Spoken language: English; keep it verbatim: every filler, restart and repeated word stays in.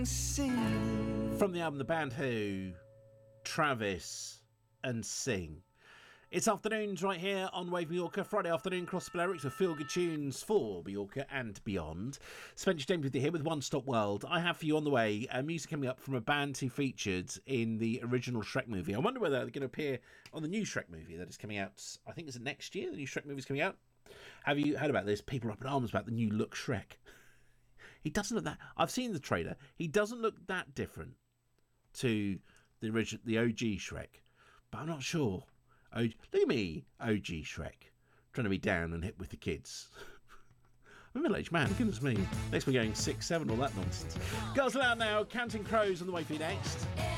Sing. From the album The Band Who, Travis and Sing. It's afternoons right here on Wave Mallorca, Friday afternoon, cross lyrics with feel-good tunes for Mallorca and beyond. Spencer James with you here with One Stop World. I have for you on the way uh, music coming up from a band who featured in the original Shrek movie. I wonder whether they're going to appear on the new Shrek movie that is coming out, I think it's next year, the new Shrek movie is coming out. Have you heard about this? People are up in arms about the new look Shrek. He doesn't look that... I've seen the trailer. He doesn't look that different to the original, the O G Shrek. But I'm not sure. O G, look at me, O G Shrek. Trying to be down and hip with the kids. I'm a middle-aged man, goodness me. Makes me going six, seven, all that nonsense. Girls Aloud now, Counting Crows on the way for you next.